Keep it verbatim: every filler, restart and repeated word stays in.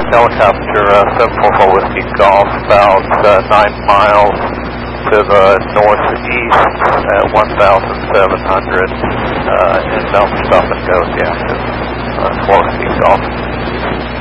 helicopter uh, seven four four Whiskey Golf, about uh, nine miles to the northeast at one thousand seven hundred uh, in Belton Stop and Go, yeah, uh, four Whiskey Golf.